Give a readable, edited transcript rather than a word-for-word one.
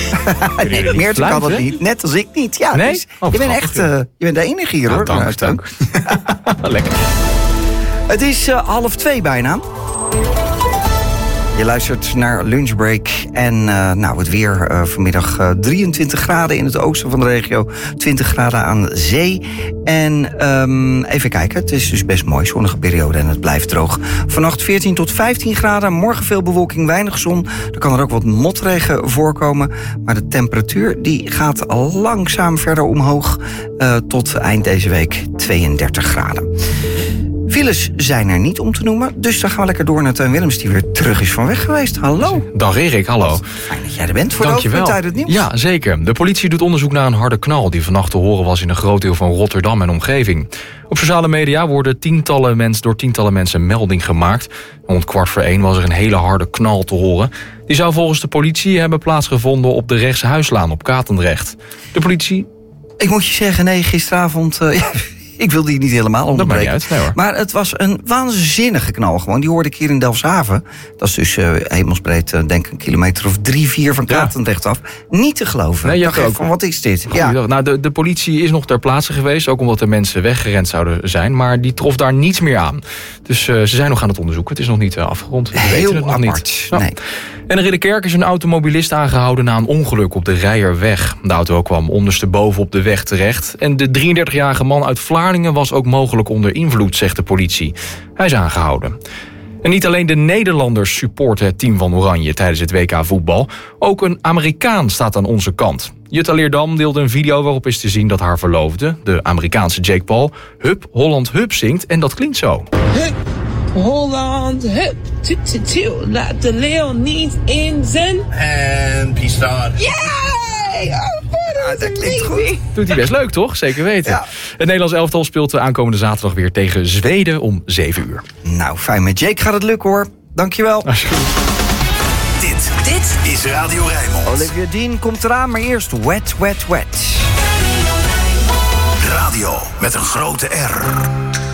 Nee, Meertje kan dat niet. Net als ik niet. Ja, nee? Dus je bent echt je bent de enige hier, hoor. Dank. Lekker. Het is 1:30 bijna. Je luistert naar Lunchbreak en het weer vanmiddag 23 graden in het oosten van de regio, 20 graden aan zee. En even kijken, het is dus best mooi, zonnige periode en het blijft droog. Vannacht 14 tot 15 graden, morgen veel bewolking, weinig zon. Er kan er ook wat motregen voorkomen, maar de temperatuur die gaat langzaam verder omhoog tot eind deze week 32 graden. Files zijn er niet om te noemen, dus dan gaan we lekker door naar Teun Willems, die weer terug is van weg geweest. Hallo. Dag Erik, hallo. Fijn dat jij er bent voor de hoofdpunten uit het nieuws. Ja, zeker. De politie doet onderzoek naar een harde knal die vannacht te horen was in een groot deel van Rotterdam en omgeving. Op sociale media worden door tientallen mensen melding gemaakt. Rond 1:15 was er een hele harde knal te horen. Die zou volgens de politie hebben plaatsgevonden op de Rechtshuislaan op Katendrecht. De politie... Ik moet je zeggen, nee, gisteravond... Ik wilde die niet helemaal onderbreken. Dat maakt niet uit, nee, hoor. Maar het was een waanzinnige knal gewoon. Die hoorde ik hier in Delfshaven. Dat is dus hemelsbreed, denk ik, een kilometer of 3-4 van Katendrecht af. Niet te geloven. Nee, ik dacht even, wat is dit? Ja. Nou, de politie is nog ter plaatse geweest, ook omdat de mensen weggerend zouden zijn. Maar die trof daar niets meer aan. Dus ze zijn nog aan het onderzoeken. Het is nog niet afgerond. We weten het nog apart. Niet. Nee. En in Ridderkerk is een automobilist aangehouden na een ongeluk op de Rijerweg. De auto kwam ondersteboven op de weg terecht. En de 33-jarige man uit Vlaardingen was ook mogelijk onder invloed, zegt de politie. Hij is aangehouden. En niet alleen de Nederlanders supporten het team van Oranje tijdens het WK voetbal. Ook een Amerikaan staat aan onze kant. Jutta Leerdam deelde een video waarop is te zien dat haar verloofde, de Amerikaanse Jake Paul, Hup Holland Hup zingt. En dat klinkt zo. Hup Holland Hup. Laat de leeuw niet in zijn. En Pistar. Yay! Dat klinkt goed. Doet hij best leuk, toch? Zeker weten. Ja. Het Nederlands elftal speelt de aankomende zaterdag weer tegen Zweden om 7 uur. Nou, fijn. Met Jake gaat het lukken, hoor. Dankjewel. Dit is Radio Rijnmond. Olivia Dean komt eraan, maar eerst Wet, Wet, Wet. Radio met een grote R.